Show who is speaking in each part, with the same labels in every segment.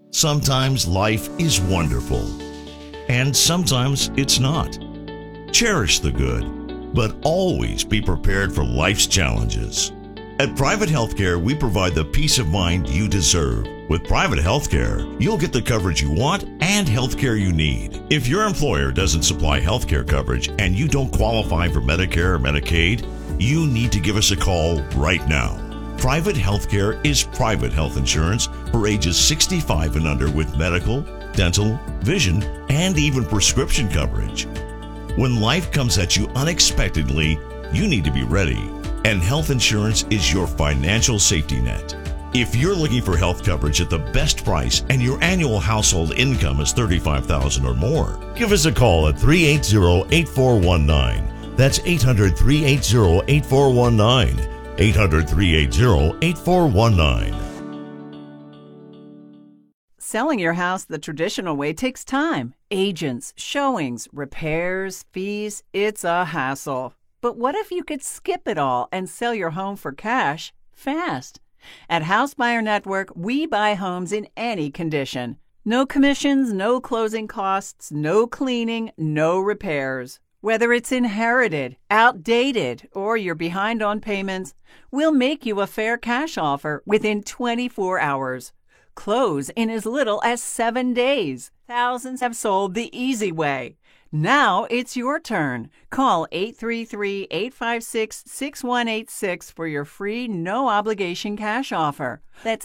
Speaker 1: Sometimes life is wonderful, and sometimes it's not. Cherish the good, but always be prepared for life's challenges. At Private Healthcare, we provide the peace of mind you deserve. With Private Healthcare, you'll get the coverage you want and healthcare you need. If your employer doesn't supply healthcare coverage and you don't qualify for Medicare or Medicaid, you need to give us a call right now. Private Healthcare is private health insurance for ages 65 and under with medical, dental, vision, and even prescription coverage. When life comes at you unexpectedly, you need to be ready, and health insurance is your financial safety net. If you're looking for health coverage at the best price and your annual household income is $35,000 or more, give us a call at 380-8419. That's 800-380-8419. 800-380-8419.
Speaker 2: Selling your house the traditional way takes time. Agents, showings, repairs, fees. It's a hassle. But what if you could skip it all and sell your home for cash fast? At House Buyer Network, we buy homes in any condition. No commissions, no closing costs, no cleaning, no repairs. Whether it's inherited, outdated, or you're behind on payments, we'll make you a fair cash offer within 24 hours. Close in as little as 7 days. Thousands have sold the easy way. Now it's your turn. Call 833-856-6186 for your free, no-obligation cash offer. That's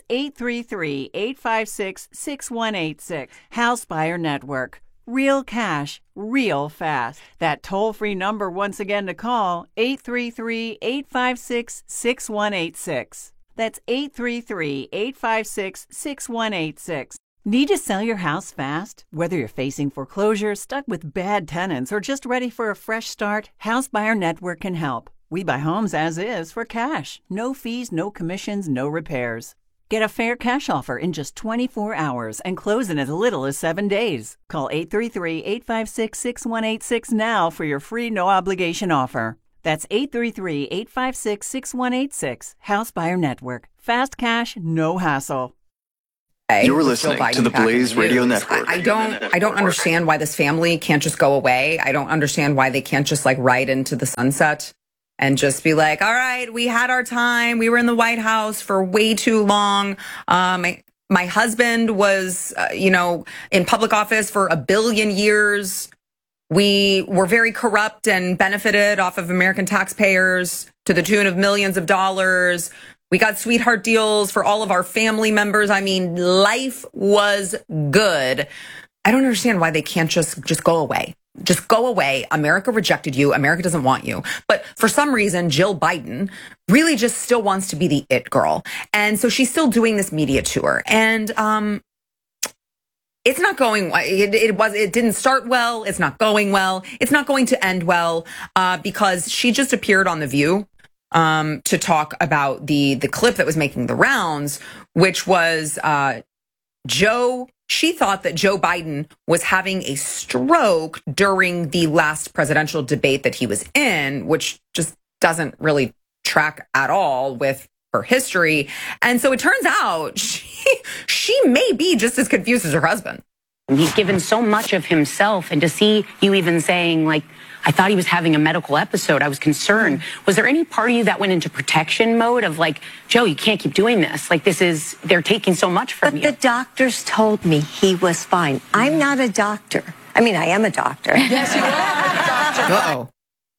Speaker 2: 833-856-6186. House Buyer Network. Real cash, real fast. That toll-free number once again to call, 833-856-6186. That's 833-856-6186. Need to sell your house fast? Whether you're facing foreclosure, stuck with bad tenants, or just ready for a fresh start, House Buyer Network can help. We buy homes as is for cash. No fees, no commissions, no repairs. Get a fair cash offer in just 24 hours and close in as little as 7 days. Call 833-856-6186 now for your free no-obligation offer. That's 833-856-6186. House Buyer Network. Fast cash, no hassle.
Speaker 3: You're listening to the Blaze Radio Network.
Speaker 4: I don't understand why this family can't just go away. I don't understand why they can't just ride into the sunset and just be like, all right, we had our time. We were in the White House for way too long. My husband was, in public office for 1 billion years. We were very corrupt and benefited off of American taxpayers to the tune of millions of dollars. We got sweetheart deals for all of our family members. I mean, life was good. I don't understand why they can't just go away. Just go away. America rejected you. America doesn't want you. But for some reason, Jill Biden really just still wants to be the it girl. And so she's still doing this media tour. And it's not going, it didn't start well. It's not going well. It's not going to end well because she just appeared on The View to talk about the clip that was making the rounds, which was she thought that Joe Biden was having a stroke during the last presidential debate that he was in, which just doesn't really track at all with her history. And so it turns out she may be just as confused as her husband.
Speaker 5: He's given so much of himself, and to see you even saying, I thought he was having a medical episode, I was concerned. Was there any part of you that went into protection mode of Joe, you can't keep doing this. They're taking so much from you.
Speaker 6: But the doctors told me he was fine. I'm not a doctor. I mean, I am a doctor.
Speaker 4: Yes, you are a doctor.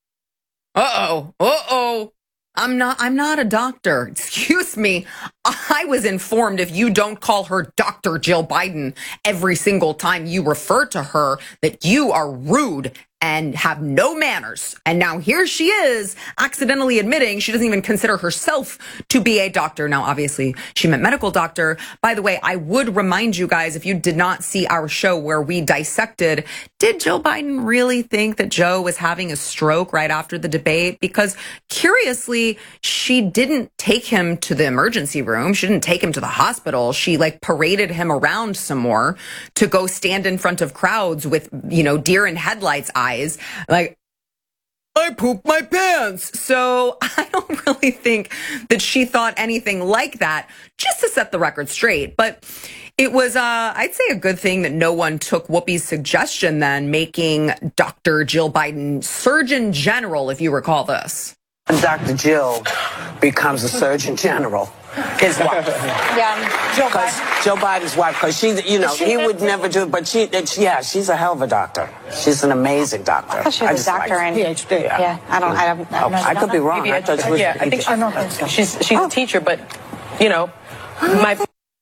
Speaker 4: Uh-oh. I'm not a doctor. Excuse me. I was informed if you don't call her Dr. Jill Biden every single time you refer to her, that you are rude and have no manners. And now here she is accidentally admitting she doesn't even consider herself to be a doctor. Now, obviously, she meant medical doctor. By the way, I would remind you guys, if you did not see our show where we dissected, did Jill Biden really think that Joe was having a stroke right after the debate? Because curiously, she didn't take him to the emergency room. She didn't take him to the hospital. She paraded him around some more to go stand in front of crowds with, deer in headlights eyes. I pooped my pants. So I don't really think that she thought anything like that, just to set the record straight. But it was, I'd say, a good thing that no one took Whoopi's suggestion then, making Dr. Jill Biden Surgeon General, if you recall this.
Speaker 7: Dr. Jill becomes a Surgeon General. His wife.
Speaker 8: Yeah,
Speaker 7: Joe Biden's wife, because she, he would never do it, but she's a hell of a doctor. She's an amazing doctor.
Speaker 8: I thought she was a doctor and
Speaker 7: PhD.
Speaker 8: Yeah,
Speaker 7: I could be wrong. I thought she was.
Speaker 9: I think she's a teacher, but my.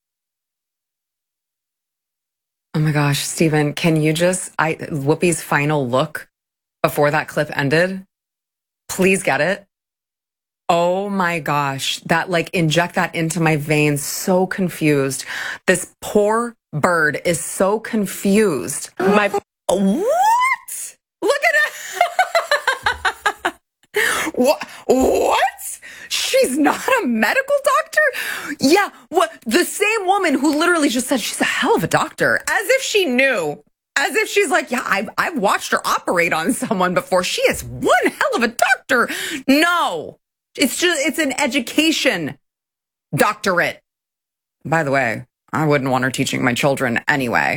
Speaker 4: Oh my gosh, Stephen, can you just, Whoopi's final look before that clip ended? Please get it. Oh my gosh, inject that into my veins. So confused. This poor bird is so confused. What? Look at it. What? She's not a medical doctor? Yeah, what? The same woman who literally just said she's a hell of a doctor, as if she knew. As if she's like, yeah, I've watched her operate on someone before. She is one hell of a doctor. No. It's an education doctorate. By the way, I wouldn't want her teaching my children anyway.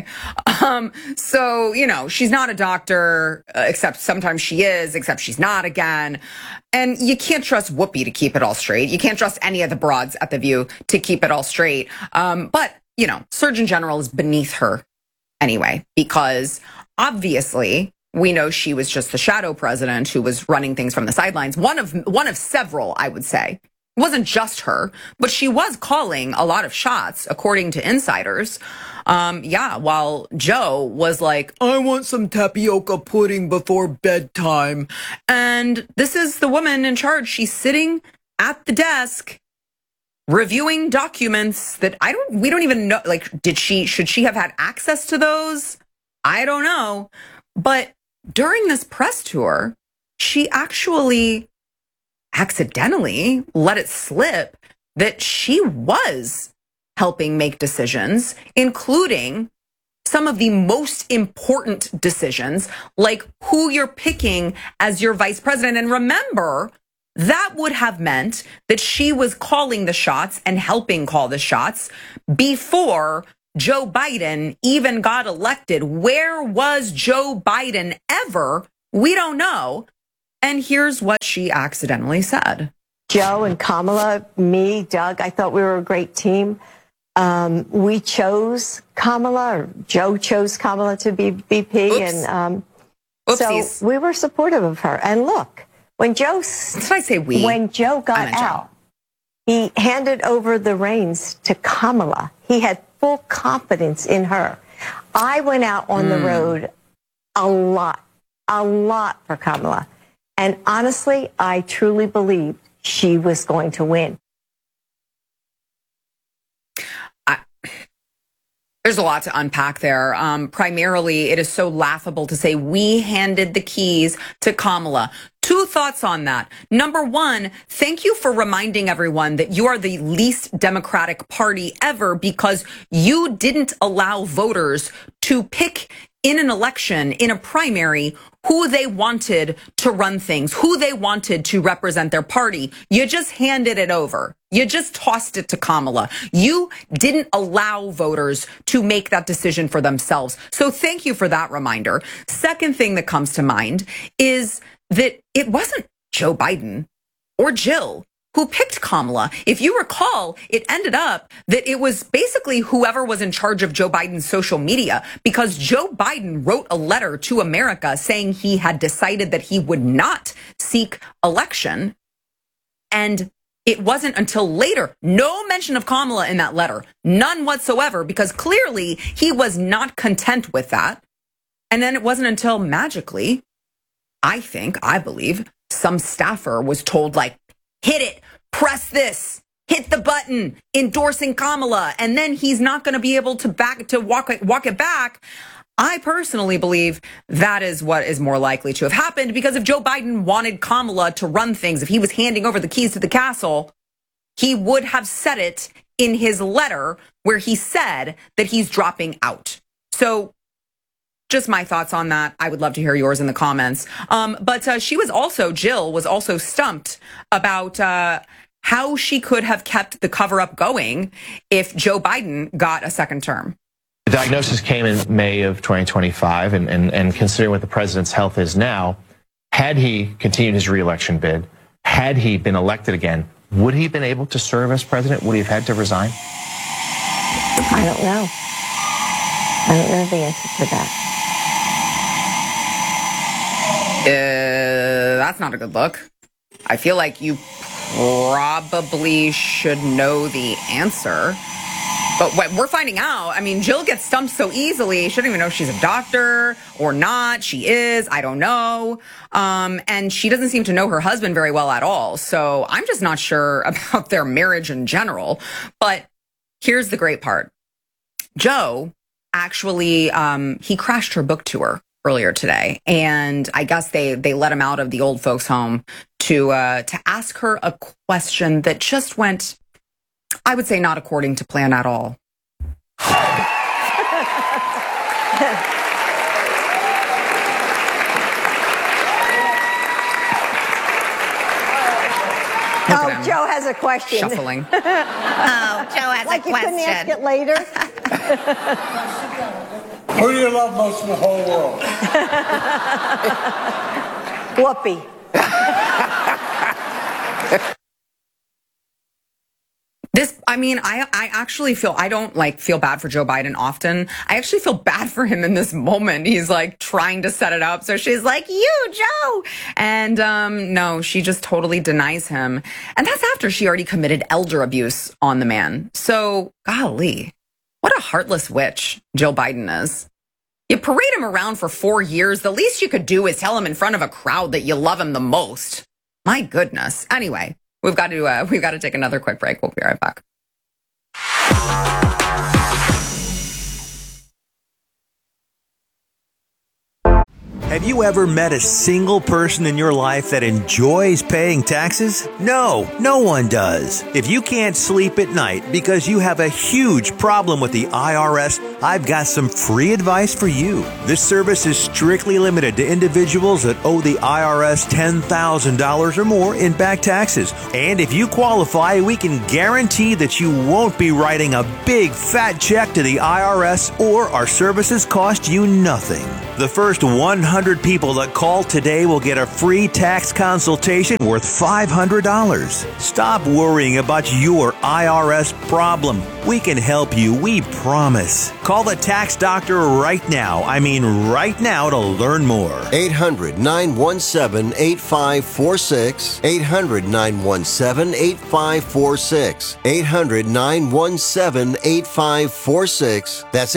Speaker 4: So, she's not a doctor, except sometimes she is, except she's not again. And you can't trust Whoopi to keep it all straight. You can't trust any of the broads at The View to keep it all straight. But, Surgeon General is beneath her anyway, because obviously we know she was just the shadow president who was running things from the sidelines. One of several, I would say. It wasn't just her, but she was calling a lot of shots, according to insiders. While Joe was like, I want some tapioca pudding before bedtime. And this is the woman in charge. She's sitting at the desk reviewing documents that we don't even know. Should she have had access to those? I don't know. But during this press tour, she actually accidentally let it slip that she was helping make decisions, including some of the most important decisions, like who you're picking as your vice president. And remember, that would have meant that she was calling the shots and helping call the shots before Joe Biden even got elected. Where was Joe Biden ever? We don't know. And here's what she accidentally said.
Speaker 6: Joe and Kamala, me, Doug, I thought we were a great team. We chose Kamala, or Joe chose Kamala to be VP.
Speaker 4: Oops.
Speaker 6: And so we were supportive of her. And look, when Joe,
Speaker 4: did I say we?
Speaker 6: When Joe got out, he handed over the reins to Kamala. He had full confidence in her. I went out on the road a lot for Kamala. And honestly, I truly believed she was going to win.
Speaker 4: There's a lot to unpack there. Primarily, it is so laughable to say we handed the keys to Kamala. Two thoughts on that. Number one, thank you for reminding everyone that you are the least Democratic party ever, because you didn't allow voters to pick in an election, in a primary, who they wanted to run things, who they wanted to represent their party. You just handed it over. You just tossed it to Kamala. You didn't allow voters to make that decision for themselves. So thank you for that reminder. Second thing that comes to mind is that it wasn't Joe Biden or Jill who picked Kamala. If you recall, it ended up that it was basically whoever was in charge of Joe Biden's social media, because Joe Biden wrote a letter to America saying he had decided that he would not seek election. And it wasn't until later, no mention of Kamala in that letter, none whatsoever, because clearly he was not content with that. And then it wasn't until magically, I believe, some staffer was told, like, hit it, press this, hit the button, endorsing Kamala, and then he's not going to be able to walk it back. I personally believe that is what is more likely to have happened, because if Joe Biden wanted Kamala to run things, if he was handing over the keys to the castle, he would have said it in his letter where he said that he's dropping out. So Just my thoughts on that. I would love to hear yours in the comments. But Jill was also stumped about how she could have kept the cover-up going if Joe Biden got a second term.
Speaker 10: The diagnosis came in May of 2025, and considering what the president's health is now, had he continued his reelection bid, had he been elected again, would he have been able to serve as president? Would he have had to resign?
Speaker 6: I don't know. I don't know the answer to that.
Speaker 4: That's not a good look. I feel like you probably should know the answer. But what we're finding out, I mean, Jill gets stumped so easily. She doesn't even know if she's a doctor or not. She is. I don't know. And she doesn't seem to know her husband very well at all. So I'm just not sure about their marriage in general. But here's the great part. Joe actually, he crashed her book tour earlier today. And I guess they let him out of the old folks home to ask her a question that just went, I would say, not according to plan at all.
Speaker 6: Oh, Joe has a question.
Speaker 4: Shuffling.
Speaker 6: Joe has a question. Like you couldn't ask it later?
Speaker 11: Who do you love most in the whole world?
Speaker 6: Whoopi.
Speaker 4: I actually feel, I don't feel bad for Joe Biden often. I actually feel bad for him in this moment. He's trying to set it up. So she's like, you, Joe. And no, she just totally denies him. And that's after she already committed elder abuse on the man. So golly, what a heartless witch Joe Biden is. You parade him around for 4 years. The least you could do is tell him in front of a crowd that you love him the most. My goodness. Anyway, we've got to take another quick break. We'll be right back.
Speaker 12: Have you ever met a single person in your life that enjoys paying taxes? No, no one does. If you can't sleep at night because you have a huge problem with the IRS, I've got some free advice for you. This service is strictly limited to individuals that owe the IRS $10,000 or more in back taxes. And if you qualify, we can guarantee that you won't be writing a big fat check to the IRS, or our services cost you nothing. The first 100 people that call today will get a free tax consultation worth $500. Stop worrying about your IRS problem. We can help you, we promise. Call the tax doctor right now. I mean right now, to learn more.
Speaker 13: 800-917-8546. 800-917-8546. 800-917-8546. That's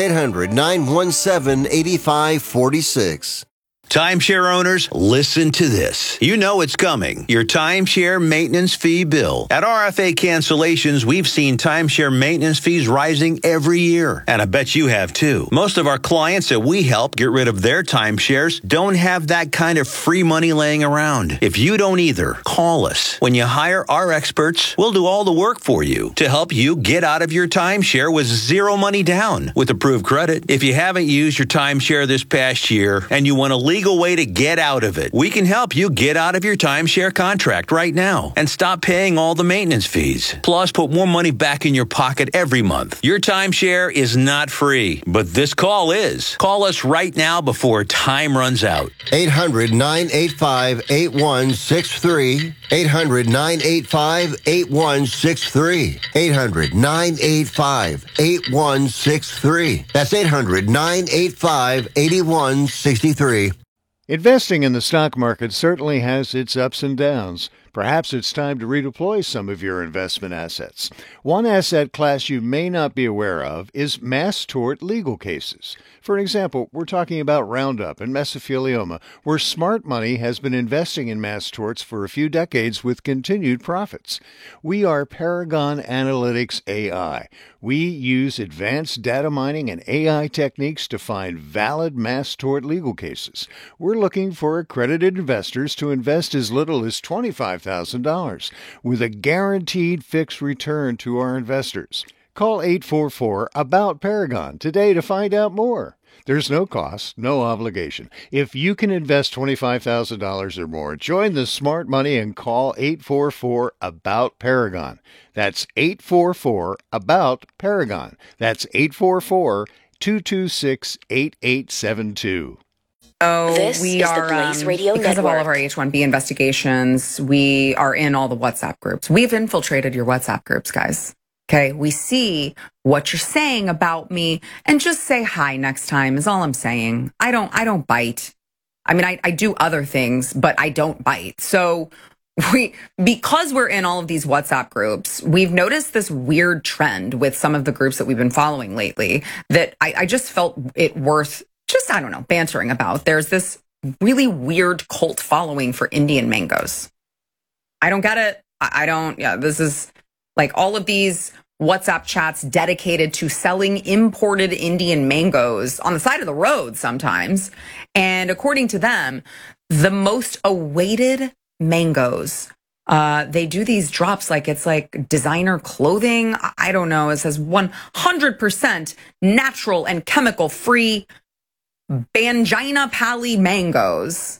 Speaker 13: 800-917-8546.
Speaker 14: Timeshare owners, listen to this. You know it's coming. Your timeshare maintenance fee bill. At RFA Cancellations, we've seen timeshare maintenance fees rising every year. And I bet you have too. Most of our clients that we help get rid of their timeshares don't have that kind of free money laying around. If you don't either, call us. When you hire our experts, we'll do all the work for you to help you get out of your timeshare with zero money down with approved credit. If you haven't used your timeshare this past year and you want to leave way to get out of it, we can help you get out of your timeshare contract right now and stop paying all the maintenance fees. Plus, put more money back in your pocket every month. Your timeshare is not free, but this call is. Call us right now before time runs out.
Speaker 13: 800-985-8163. 800-985-8163. 800-985-8163. That's 800-985-8163.
Speaker 15: Investing in the stock market certainly has its ups and downs. Perhaps it's time to redeploy some of your investment assets. One asset class you may not be aware of is mass tort legal cases. For example, we're talking about Roundup and mesothelioma, where smart money has been investing in mass torts for a few decades with continued profits. We are Paragon Analytics AI. We use advanced data mining and AI techniques to find valid mass tort legal cases. We're looking for accredited investors to invest as little as $25,000 with a guaranteed fixed return to our investors. Call 844-ABOUT-PARAGON today to find out more. There's no cost, no obligation. If you can invest $25,000 or more, join the smart money and call 844-ABOUT-PARAGON. That's 844-ABOUT-PARAGON. That's 844-226-8872.
Speaker 4: Oh,
Speaker 16: This
Speaker 4: we
Speaker 16: is the
Speaker 4: are,
Speaker 16: Blaze Radio
Speaker 4: because of all of our
Speaker 16: Network.
Speaker 4: H-1B investigations, we are in all the WhatsApp groups. We've infiltrated your WhatsApp groups, guys. Okay, we see what you're saying about me, and just say hi next time is all I'm saying. I don't bite. I mean, I do other things, but I don't bite. So because we're in all of these WhatsApp groups, we've noticed this weird trend with some of the groups that we've been following lately that I just felt it worth just, I don't know, bantering about. There's this really weird cult following for Indian mangoes. I don't get it. This is like all of these WhatsApp chats dedicated to selling imported Indian mangoes on the side of the road sometimes. And according to them, the most awaited mangoes, they do these drops like it's like designer clothing. I don't know. It says 100% natural and chemical free Banjinapalli mangoes.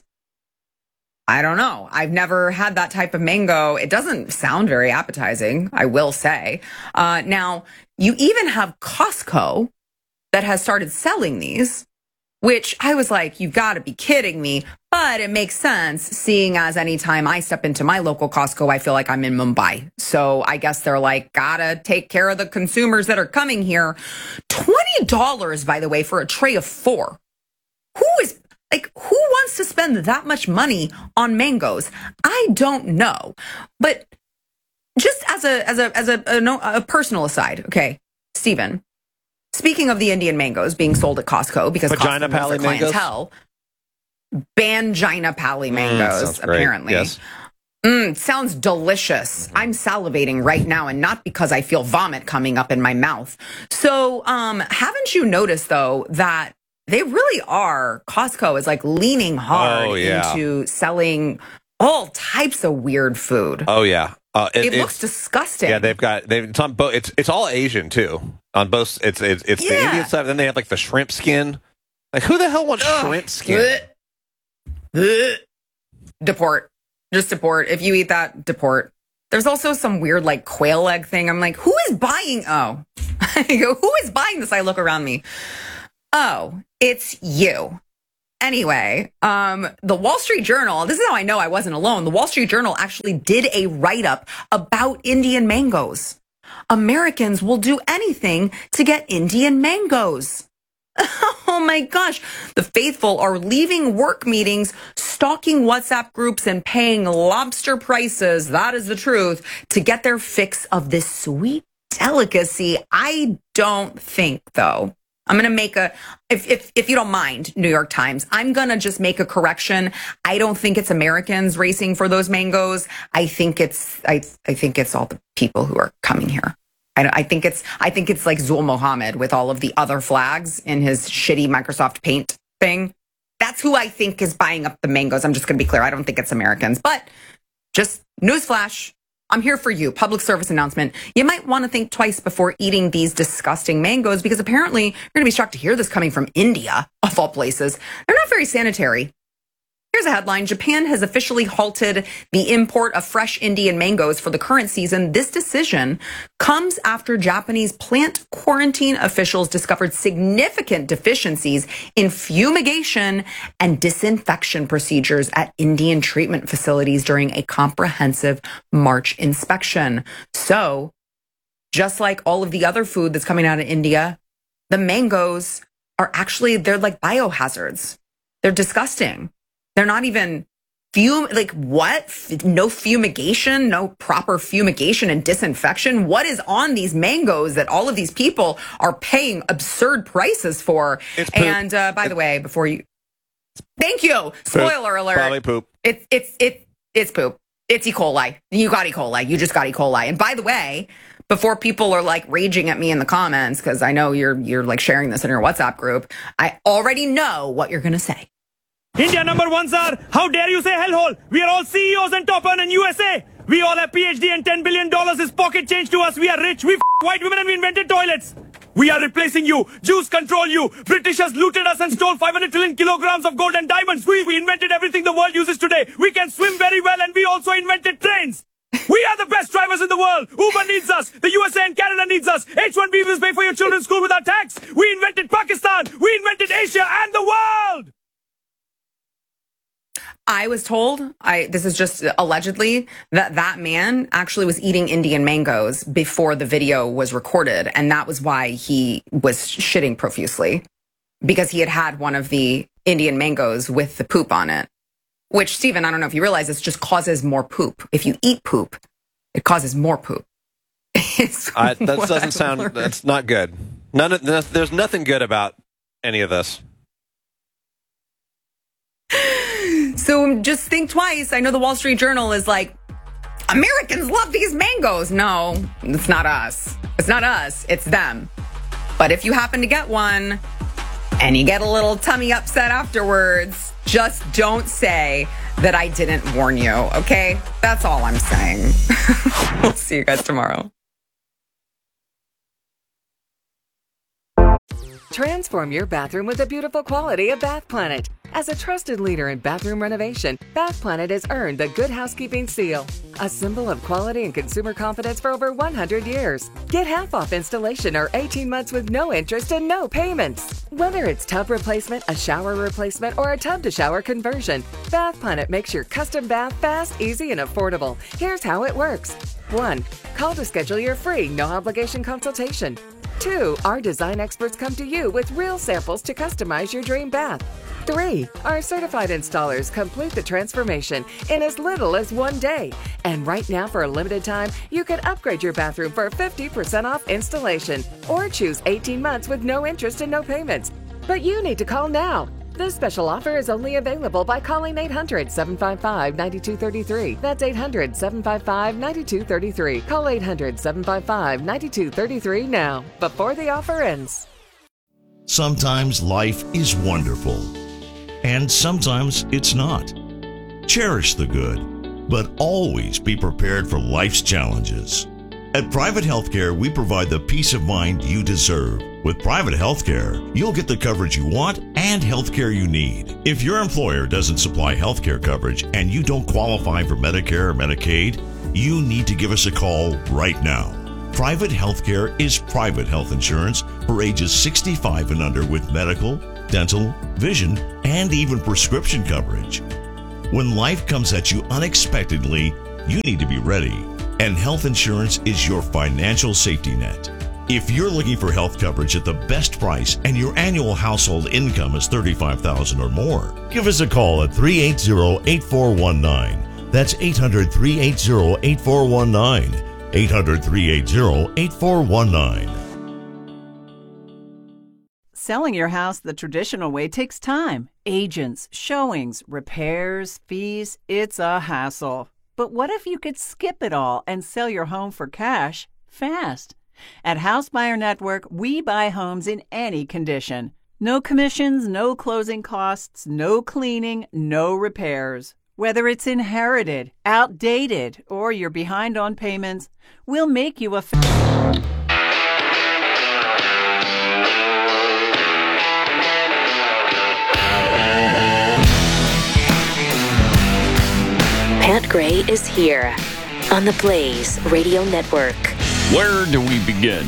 Speaker 4: I don't know. I've never had that type of mango. It doesn't sound very appetizing, I will say. Now, you even have Costco that has started selling these, which I was like, you've got to be kidding me. But it makes sense, seeing as anytime I step into my local Costco, I feel like I'm in Mumbai. So I guess they're like, gotta take care of the consumers that are coming here. $20, by the way, for a tray of 4. Who wants to spend that much money on mangoes? I don't know. But just as a personal aside, okay, Stephen, speaking of the Indian mangoes being sold at Costco because Costco knows their clientele, Banjinapalli mangoes, apparently.
Speaker 17: Yes.
Speaker 4: Sounds delicious. I'm salivating right now, and not because I feel vomit coming up in my mouth. So, haven't you noticed, though, that they really are, Costco is like leaning hard into selling all types of weird food.
Speaker 17: Oh, yeah.
Speaker 4: It looks disgusting.
Speaker 17: Yeah, it's on both. It's all Asian too. On both, it's the Indian side. Then they have like the shrimp skin. Like, who the hell wants shrimp skin?
Speaker 4: Deport. Just deport. If you eat that, deport. There's also some weird like quail egg thing. I'm like, who is buying? Oh, who is buying this? I look around me. Oh, it's you. Anyway, the Wall Street Journal, this is how I know I wasn't alone. The Wall Street Journal actually did a write-up about Indian mangoes. Americans will do anything to get Indian mangoes. Oh my gosh. The faithful are leaving work meetings, stalking WhatsApp groups, and paying lobster prices, that is the truth, to get their fix of this sweet delicacy. I don't think, though. I'm going to make if you don't mind, New York Times, I'm going to just make a correction. I don't think it's Americans racing for those mangoes. I think it's all the people who are coming here. I think it's like Zul Mohammed with all of the other flags in his shitty Microsoft Paint thing. That's who I think is buying up the mangoes. I'm just going to be clear. I don't think it's Americans, but just newsflash. I'm here for you. Public service announcement. You might want to think twice before eating these disgusting mangoes, because apparently you're going to be shocked to hear this coming from India, of all places. They're not very sanitary. Here's a headline. Japan has officially halted the import of fresh Indian mangoes for the current season. This decision comes after Japanese plant quarantine officials discovered significant deficiencies in fumigation and disinfection procedures at Indian treatment facilities during a comprehensive March inspection. So, just like all of the other food that's coming out of India, the mangoes they're like biohazards. They're disgusting. They're not even no fumigation, no proper fumigation and disinfection. What is on these mangoes that all of these people are paying absurd prices for? And by the way, thank you. Spoiler alert.
Speaker 17: Probably poop.
Speaker 4: It's poop. It's E. coli. You got E. coli. You just got E. coli. And by the way, before people are like raging at me in the comments, because I know you're like sharing this in your WhatsApp group, I already know what you're going to say.
Speaker 18: India number one, sir. How dare you say hellhole? We are all CEOs and top earners in USA. We all have PhD and $10 billion is pocket change to us. We are rich. We white women and we invented toilets. We are replacing you. Jews control you. Britishers looted us and stole 500 trillion kilograms of gold and diamonds. We invented everything the world uses today. We can swim very well, and we also invented trains. We are the best drivers in the world. Uber needs us. The USA and Canada needs us. H-1B visas pay for your children's school without tax. We invented Pakistan. We invented Asia and the world.
Speaker 4: I was told, this is just allegedly, that man actually was eating Indian mangoes before the video was recorded. And that was why he was shitting profusely, because he had one of the Indian mangoes with the poop on it. Which, Stephen, I don't know if you realize, this just causes more poop. If you eat poop, it causes more poop.
Speaker 17: That doesn't sound, that's not good. There's nothing good about any of this.
Speaker 4: So just think twice. I know the Wall Street Journal is like, Americans love these mangoes. No, it's not us. It's not us. It's them. But if you happen to get one and you get a little tummy upset afterwards, just don't say that I didn't warn you, okay? That's all I'm saying. We'll see you guys tomorrow.
Speaker 16: Transform your bathroom with the beautiful quality of Bath Planet. As a trusted leader in bathroom renovation, Bath Planet has earned the Good Housekeeping seal, a symbol of quality and consumer confidence for over 100 years. Get half off installation or 18 months with no interest and no payments. Whether it's tub replacement, a shower replacement, or a tub-to-shower conversion, Bath Planet makes your custom bath fast, easy, and affordable. Here's how it works. 1. Call to schedule your free, no-obligation consultation. 2. Our design experts come to you with real samples to customize your dream bath. 3. Our certified installers complete the transformation in as little as 1 day. And right now, for a limited time, you can upgrade your bathroom for 50% off installation or choose 18 months with no interest and no payments. But you need to call now. This special offer is only available by calling 800-755-9233. That's 800-755-9233. Call 800-755-9233 now, before the offer ends.
Speaker 1: Sometimes life is wonderful, and sometimes it's not. Cherish the good, but always be prepared for life's challenges. At Private Healthcare, we provide the peace of mind you deserve. With Private Healthcare, you'll get the coverage you want and healthcare you need. If your employer doesn't supply healthcare coverage and you don't qualify for Medicare or Medicaid, you need to give us a call right now. Private Healthcare is private health insurance for ages 65 and under with medical, dental, vision, and even prescription coverage. When life comes at you unexpectedly, you need to be ready. And health insurance is your financial safety net. If you're looking for health coverage at the best price and your annual household income is $35,000 or more, give us a call at 380-8419. That's 800-380-8419. 800-380-8419.
Speaker 2: Selling your house the traditional way takes time. Agents, showings, repairs, fees, it's a hassle. But what if you could skip it all and sell your home for cash fast? At House Buyer Network, we buy homes in any condition. No commissions, no closing costs, no cleaning, no repairs. Whether it's inherited, outdated, or you're behind on payments, we'll make you a...
Speaker 19: Pat Gray is here on the Blaze Radio Network.
Speaker 20: Where do we begin?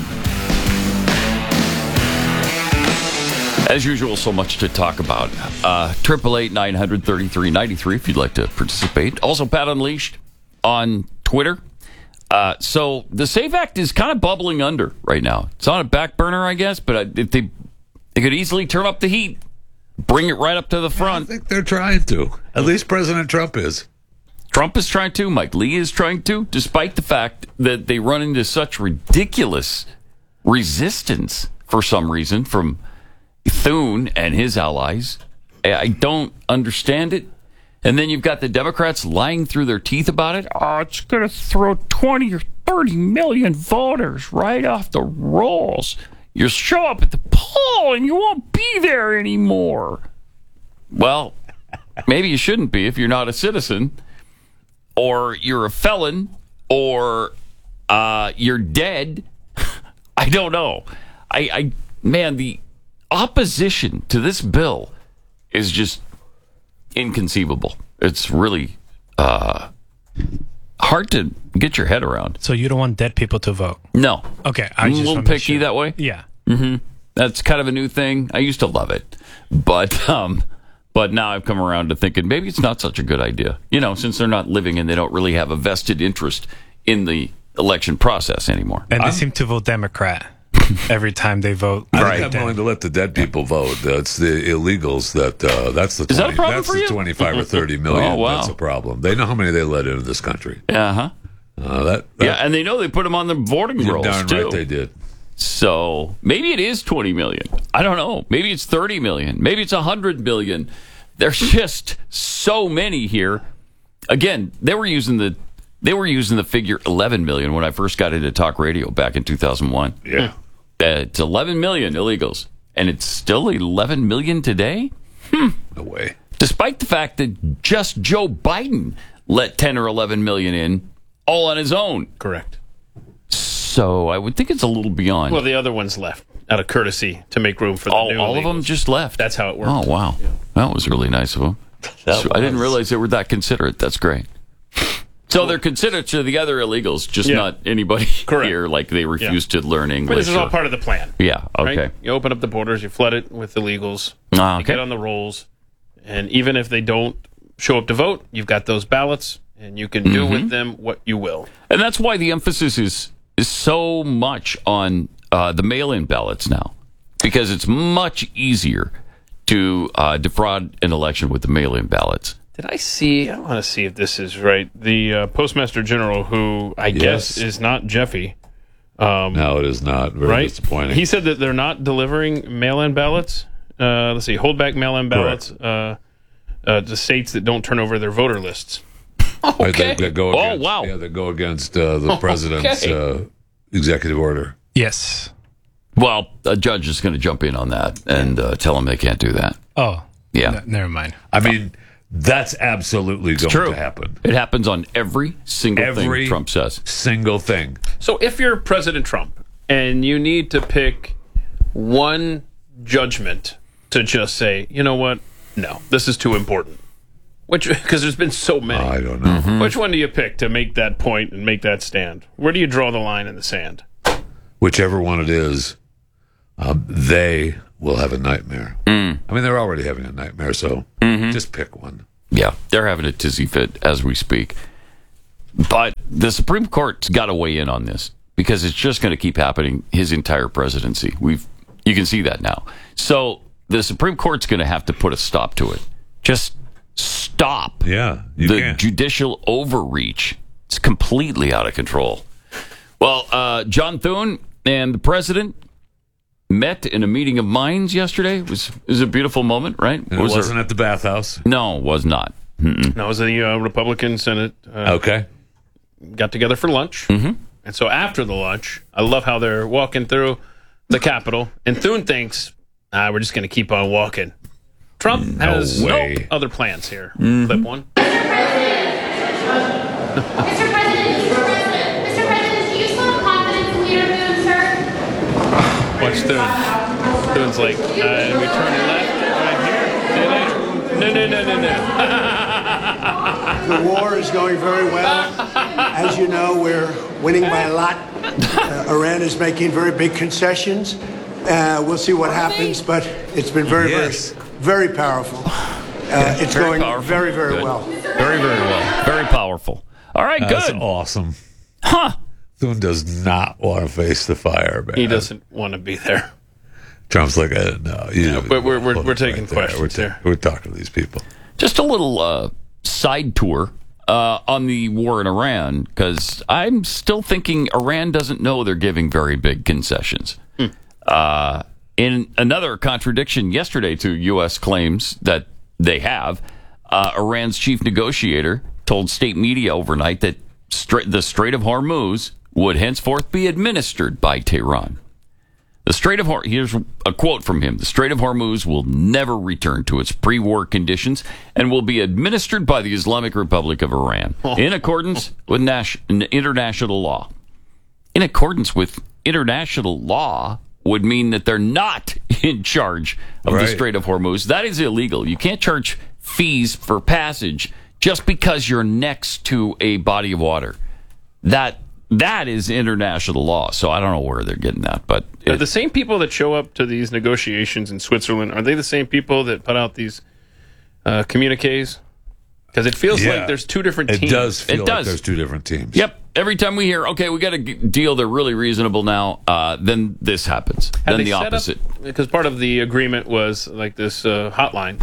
Speaker 20: As usual, so much to talk about. 888-900-3393 if you'd like to participate. Also, Pat Unleashed on Twitter. So the SAFE Act is kind of bubbling under right now. It's on a back burner, I guess, but if they could easily turn up the heat, bring it right up to the front.
Speaker 21: I think they're trying to. At least President Trump is.
Speaker 20: Trump is trying to. Mike Lee is trying to, despite the fact that they run into such ridiculous resistance for some reason from Thune and his allies. I don't understand it. And then you've got the Democrats lying through their teeth about it. Oh, it's going to throw 20 or 30 million voters right off the rolls. You show up at the poll and you won't be there anymore. Well, maybe you shouldn't be if you're not a citizen, or you're a felon, or you're dead. I don't know. Man, the opposition to this bill is just inconceivable. It's really hard to get your head around.
Speaker 3: So you don't want dead people to vote?
Speaker 20: No.
Speaker 3: Okay.
Speaker 20: I'm a little picky that way.
Speaker 3: Yeah.
Speaker 20: Mm-hmm. That's kind of a new thing. I used to love it, but now I've come around to thinking maybe it's not such a good idea. Since they're not living and they don't really have a vested interest in the election process anymore.
Speaker 3: And they seem to vote Democrat every time they vote.
Speaker 21: I think I'm willing to let the dead people vote. That's the illegals. That's the 20,
Speaker 20: Is that a problem
Speaker 21: that's
Speaker 20: for
Speaker 21: the
Speaker 20: you?
Speaker 21: 25 or 30 million.
Speaker 20: Oh, wow.
Speaker 21: That's a problem. They know how many they let into this country.
Speaker 20: Uh-huh.
Speaker 21: Yeah,
Speaker 20: and they know they put them on the voting rolls,
Speaker 21: darn
Speaker 20: too.
Speaker 21: right they did.
Speaker 20: So maybe it is 20 million. I don't know. Maybe it's 30 million. Maybe it's 100 million. There's just so many here. Again, they were using the figure 11 million when I first got into talk radio back in 2001.
Speaker 21: Yeah.
Speaker 20: It's 11 million illegals, and it's still 11 million today?
Speaker 21: No way.
Speaker 20: Despite the fact that just Joe Biden let 10 or 11 million in all on his own.
Speaker 22: Correct.
Speaker 20: So I would think it's a little beyond.
Speaker 22: Well, the other ones left out of courtesy to make room for the new
Speaker 20: all of them just left.
Speaker 22: That's how it works.
Speaker 20: Oh, wow. Yeah. That was really nice of them. I didn't realize they were that considerate. That's great. So they're considerate to the other illegals, just not anybody here, like they refuse to learn English.
Speaker 22: But this is all part of the plan.
Speaker 20: Yeah, okay.
Speaker 22: Right? You open up the borders, you flood it with illegals, you get on the rolls, and even if they don't show up to vote, you've got those ballots, and you can do with them what you will.
Speaker 20: And that's why the emphasis is so much on the mail-in ballots now, because it's much easier to defraud an election with the mail-in ballots.
Speaker 22: Did I see? I want to see if this is right. The Postmaster General, who I guess is not Jeffy.
Speaker 21: No, it is not. Very disappointing.
Speaker 22: He said that they're not delivering mail-in ballots. Let's see, hold back mail-in ballots to states that don't turn over their voter lists.
Speaker 20: Okay.
Speaker 21: That go against, Yeah, that go against the president's executive order.
Speaker 3: Yes.
Speaker 20: Well, a judge is going to jump in on that and tell them they can't do that.
Speaker 3: Oh.
Speaker 20: Yeah.
Speaker 3: Never mind.
Speaker 21: I mean, that's absolutely going to happen.
Speaker 20: It happens on every single thing Trump says.
Speaker 21: Single thing.
Speaker 22: So if you're President Trump and you need to pick one judgment to just say, you know what? No, this is too important. Because there's been so many.
Speaker 21: I don't know.
Speaker 22: Which one do you pick to make that point and make that stand? Where do you draw the line in the sand?
Speaker 21: Whichever one it is, they will have a nightmare. I mean, they're already having a nightmare, so just pick one.
Speaker 20: Yeah, they're having a tizzy fit as we speak. But the Supreme Court's got to weigh in on this because it's just going to keep happening his entire presidency. You can see that now. So the Supreme Court's going to have to put a stop to it. Just stop the judicial overreach. It's completely out of control. Well, John Thune and the president met in a meeting of minds yesterday. It was a beautiful moment, right?
Speaker 21: And it wasn't at the bathhouse?
Speaker 20: No, it was not. Mm-mm.
Speaker 22: No, it was the Republican Senate.
Speaker 21: Okay.
Speaker 22: Got together for lunch. And so after the lunch, I love how they're walking through the Capitol, and Thune thinks, we're just going to keep on walking. Trump has no other plans here. Clip one.
Speaker 23: Mr. President, do you still have confidence in Leader Thune, sir?
Speaker 22: Watch Thune. Thune's like, and we turn left right here. See you later. No.
Speaker 24: The war is going very well. As you know, we're winning by a lot. Iran is making very big concessions. We'll see what happens, but it's been very powerful. It's going very, very well.
Speaker 20: Very, very well. Very powerful. All right, good.
Speaker 21: That's awesome.
Speaker 20: Huh.
Speaker 21: Thune does not want to face the fire, man.
Speaker 22: He doesn't want to be there.
Speaker 21: Trump's like, no.
Speaker 22: But we're taking questions here.
Speaker 21: We're talking to these people.
Speaker 20: Just a little side tour on the war in Iran, because I'm still thinking Iran doesn't know they're giving very big concessions. In another contradiction yesterday to U.S. claims that they have, Iran's chief negotiator told state media overnight that the Strait of Hormuz would henceforth be administered by Tehran. Here's a quote from him. The Strait of Hormuz will never return to its pre-war conditions and will be administered by the Islamic Republic of Iran in accordance with international law. In accordance with international law? would mean that they're not in charge of the Strait of Hormuz. That is illegal. You can't charge fees for passage just because you're next to a body of water. That is international law. So I don't know where they're getting that. But
Speaker 22: are the same people that show up to these negotiations in Switzerland, are they the same people that put out these communiques? Because it feels like there's two different teams.
Speaker 21: It does feel like there's two different teams.
Speaker 20: Yep. Every time we hear, okay, we got a deal, they're really reasonable now, then this happens. Then the opposite.
Speaker 22: Because part of the agreement was like this hotline.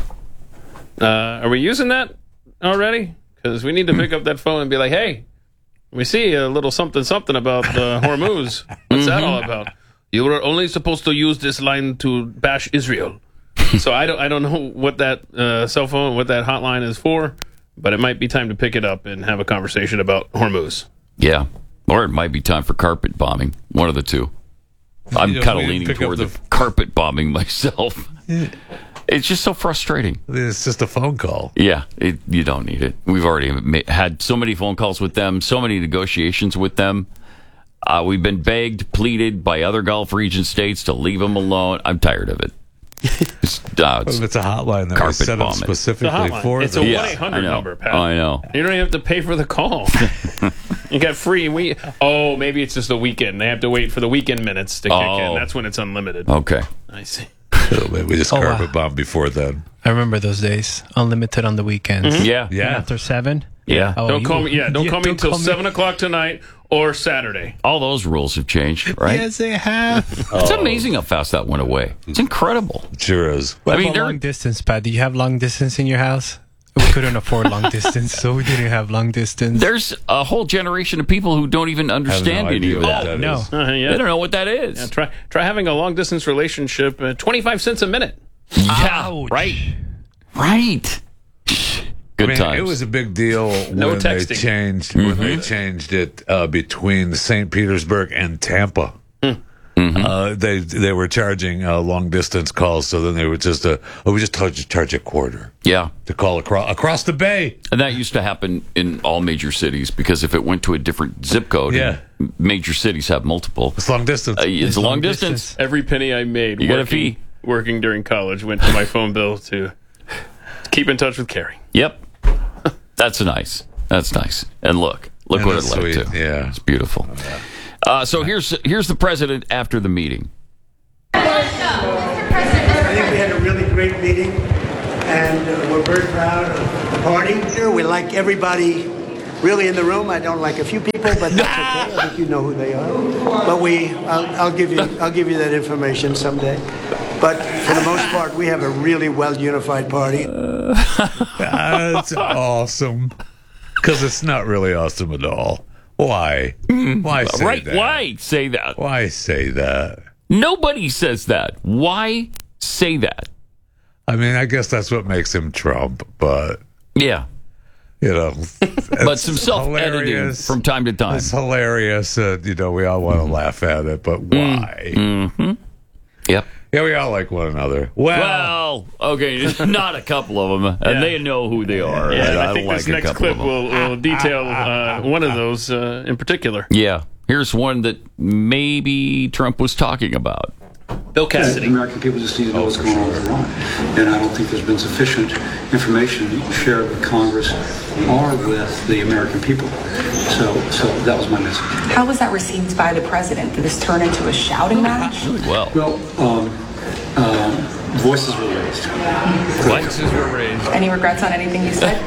Speaker 22: Are we using that already? Because we need to pick up that phone and be like, hey, we see a little something about Hormuz. What's that all about? You were only supposed to use this line to bash Israel. So I don't know what that cell phone, what that hotline is for, but it might be time to pick it up and have a conversation about Hormuz.
Speaker 20: Yeah. Or it might be time for carpet bombing. One of the two. I'm kind of leaning toward the carpet bombing myself. It's just so frustrating.
Speaker 21: It's just a phone call.
Speaker 20: Yeah, you don't need it. We've already had so many phone calls with them, so many negotiations with them. We've been begged, pleaded by other Gulf region states to leave them alone. I'm tired of it. It's
Speaker 21: a hotline that was set up specifically for
Speaker 22: it's
Speaker 21: them.
Speaker 22: It's a 1-800 number, Pat.
Speaker 20: I know.
Speaker 22: You don't even have to pay for the call. You got free. Maybe it's just the weekend. They have to wait for the weekend minutes to kick in. That's when it's unlimited.
Speaker 20: Okay.
Speaker 22: I see.
Speaker 21: We just carpet bombed before then.
Speaker 3: I remember those days. Unlimited on the weekends.
Speaker 22: Mm-hmm.
Speaker 20: Yeah.
Speaker 3: After 7.
Speaker 20: Yeah.
Speaker 22: Don't call me until 7 o'clock tonight or Saturday.
Speaker 20: All those rules have changed, right?
Speaker 3: Yes, they have.
Speaker 20: It's amazing how fast that went away. It's incredible.
Speaker 21: It sure is.
Speaker 3: What about long distance, Pat? Do you have long distance in your house? We couldn't afford long distance, so we didn't have long distance.
Speaker 20: There's a whole generation of people who don't even understand any of that.
Speaker 3: No.
Speaker 22: Yeah.
Speaker 20: They don't know what that is.
Speaker 22: Yeah, try having a long distance relationship. 25 cents a minute.
Speaker 20: Yeah.
Speaker 3: Ouch.
Speaker 20: Right. Good times.
Speaker 21: It was a big deal when they changed it between St. Petersburg and Tampa. They were charging long distance calls, so then they would just charge a quarter.
Speaker 20: Yeah,
Speaker 21: to call across the bay,
Speaker 20: and that used to happen in all major cities because if it went to a different zip code, major cities have multiple.
Speaker 21: It's long distance.
Speaker 20: It's long distance.
Speaker 22: Every penny I made working during college went to my phone bill to keep in touch with Carrie.
Speaker 20: Yep, that's nice. That's nice. And look what it led to.
Speaker 21: Yeah,
Speaker 20: it's beautiful. So here's the president after the meeting.
Speaker 24: I think we had a really great meeting, and we're very proud of the party. We like everybody really in the room. I don't like a few people, but that's okay. I think you know who they are. But I'll give you that information someday. But for the most part, we have a really well unified party.
Speaker 21: That's awesome. Because it's not really awesome at all. Why? Why say that?
Speaker 20: Why say that?
Speaker 21: Why say that?
Speaker 20: Nobody says that. Why say that?
Speaker 21: I mean, I guess that's what makes him Trump, but...
Speaker 20: Yeah.
Speaker 21: You know...
Speaker 20: but some self-editing from time to time.
Speaker 21: It's hilarious. We all want to laugh at it, but why?
Speaker 20: Mm-hmm. Yep.
Speaker 21: Yeah, we all like one another.
Speaker 20: Well, okay, not a couple of them, and they know who they are.
Speaker 22: Yeah, I think this next clip will detail one of those in particular.
Speaker 20: Yeah, here's one that maybe Trump was talking about.
Speaker 22: Bill Cassidy.
Speaker 5: The American people just need to know what's going on with Iran. And I don't think there's been sufficient information shared with Congress or with the American people. So that was my message.
Speaker 7: How was that received by the president? Did this turn into a shouting match?
Speaker 20: Really well.
Speaker 5: Well, voices were raised.
Speaker 22: Voices were raised.
Speaker 7: Any regrets on anything you said?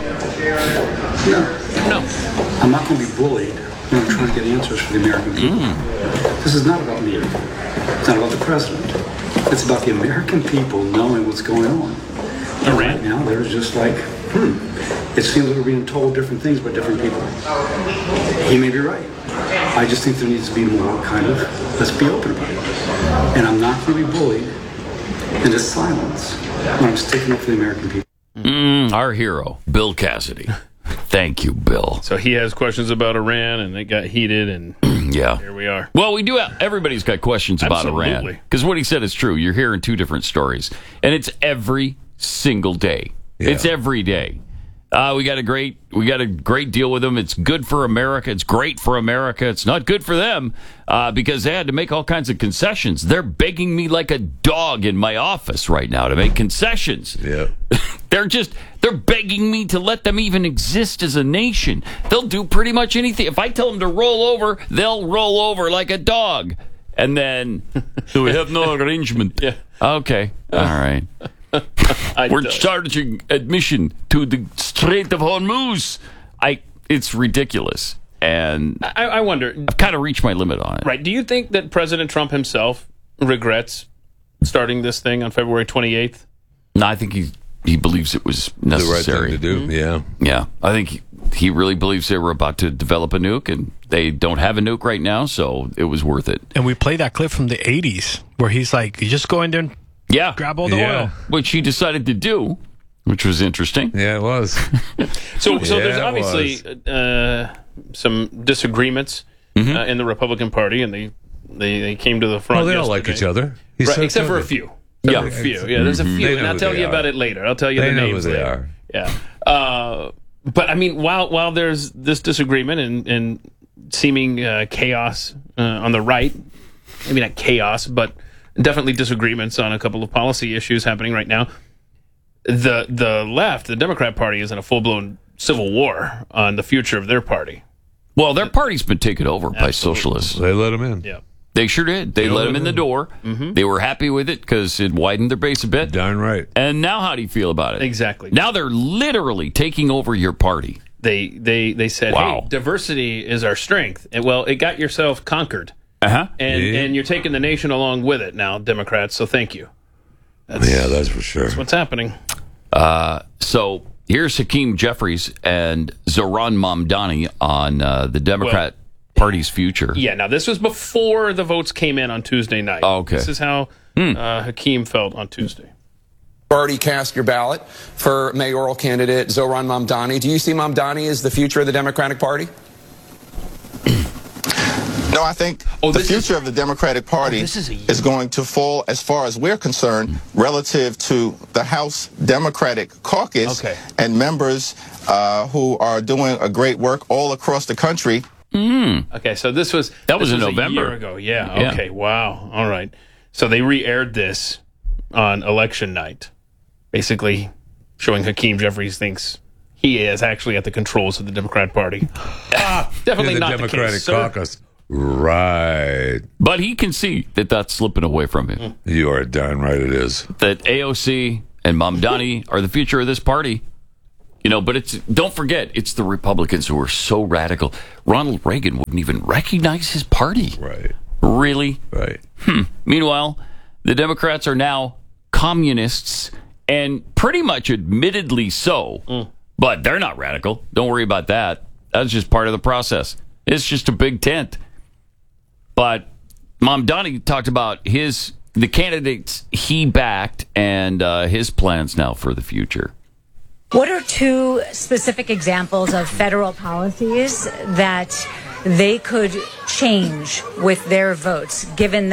Speaker 5: No. I'm not going to be bullied when I'm trying to get answers for the American people. This is not about me. It's not about the president. It's about the American people knowing what's going on. And right now, they're just like, it seems like we're being told different things by different people. He may be right. I just think there needs to be more kind of, let's be open about it. And I'm not going to be bullied into silence when I'm sticking up for the American people.
Speaker 20: Our hero, Bill Cassidy. Thank you, Bill.
Speaker 22: So he has questions about Iran, and they got heated, and
Speaker 20: yeah,
Speaker 22: here we are.
Speaker 20: Well, we do have, everybody's got questions about Iran. Because what he said is true. You're hearing two different stories, and it's every single day. Yeah. It's every day. We got a great deal with them. It's good for America. It's great for America. It's not good for them because they had to make all kinds of concessions. They're begging me like a dog in my office right now to make concessions.
Speaker 21: Yeah.
Speaker 20: They're begging me to let them even exist as a nation. They'll do pretty much anything. If I tell them to roll over, they'll roll over like a dog. And then, do we have no arrangement?
Speaker 22: Yeah.
Speaker 20: Okay. All right. We're charging admission to the Strait of Hormuz. It's ridiculous. And
Speaker 22: I wonder.
Speaker 20: I've kind of reached my limit on it.
Speaker 22: Right. Do you think that President Trump himself regrets starting this thing on February 28th?
Speaker 20: No, I think he believes it was necessary.
Speaker 21: The right thing to do, yeah.
Speaker 20: Yeah. I think he really believes they were about to develop a nuke, and they don't have a nuke right now, so it was worth it.
Speaker 3: And we played that clip from the 80s where he's like, you just go in there and grab all the oil.
Speaker 20: Which he decided to do, which was interesting.
Speaker 21: Yeah, it was.
Speaker 22: So there's obviously some disagreements in the Republican Party, and they came to the front.
Speaker 21: Well, they don't like each other.
Speaker 22: Right, except for a few. Yeah, there's a few, and I'll tell you about it later. I'll tell you the names later. Yeah. But I mean, while there's this disagreement and seeming chaos on the right, maybe not chaos, but definitely disagreements on a couple of policy issues happening right now, the left, the Democrat Party, is in a full-blown civil war on the future of their party.
Speaker 20: Well, their party's been taken over by socialists.
Speaker 21: They let them in.
Speaker 22: Yeah.
Speaker 20: They sure did. They let them in the door.
Speaker 22: Mm-hmm.
Speaker 20: They were happy with it because it widened their base a bit.
Speaker 21: Darn right.
Speaker 20: And now how do you feel about it?
Speaker 22: Exactly.
Speaker 20: Now they're literally taking over your party.
Speaker 22: They said,
Speaker 20: wow.
Speaker 22: Hey, diversity is our strength. And, well, it got yourself conquered.
Speaker 20: Uh-huh.
Speaker 22: And you're taking the nation along with it now, Democrats, so thank you.
Speaker 21: That's for sure.
Speaker 22: That's what's happening.
Speaker 20: So here's Hakeem Jeffries and Zohran Mamdani on the Democrat Party's future.
Speaker 22: Yeah, now this was before the votes came in on Tuesday night.
Speaker 20: Oh, okay.
Speaker 22: This is how Hakeem felt on Tuesday.
Speaker 8: Already cast your ballot for mayoral candidate Zohran Mamdani. Do you see Mamdani as the future of the Democratic Party?
Speaker 9: No, I think the future of the Democratic Party is going to fall, as far as we're concerned, relative to the House Democratic Caucus and members who are doing a great work all across the country.
Speaker 22: Okay, so this was
Speaker 20: in November.
Speaker 22: A year ago. Yeah. Okay. Wow. All right. So they re-aired this on election night, basically showing Hakeem Jeffries thinks he is actually at the controls of the Democrat Party. Definitely not the
Speaker 21: Democratic
Speaker 22: case,
Speaker 21: Caucus. Right.
Speaker 20: But he can see that that's slipping away from him.
Speaker 21: You are darn right it is.
Speaker 20: That AOC and Mamdani are the future of this party. You know, but don't forget, it's the Republicans who are so radical. Ronald Reagan wouldn't even recognize his party.
Speaker 21: Right.
Speaker 20: Really?
Speaker 21: Right.
Speaker 20: Meanwhile, the Democrats are now communists, and pretty much admittedly so, but they're not radical. Don't worry about that. That's just part of the process. It's just a big tent. But Mamdani talked about the candidates he backed and his plans now for the future.
Speaker 10: What are two specific examples of federal policies that they could change with their votes, given that